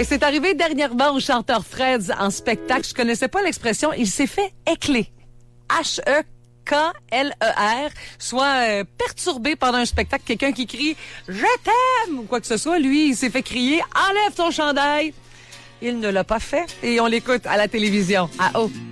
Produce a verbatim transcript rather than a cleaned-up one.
Et c'est arrivé dernièrement au chanteur Fred en spectacle. Je connaissais pas l'expression. Il s'est fait écler. H E K L E R, soit euh, perturbé pendant un spectacle. Quelqu'un qui crie « Je t'aime » ou quoi que ce soit. Lui, il s'est fait crier « Enlève ton chandail ». Il ne l'a pas fait et on l'écoute à la télévision. À O.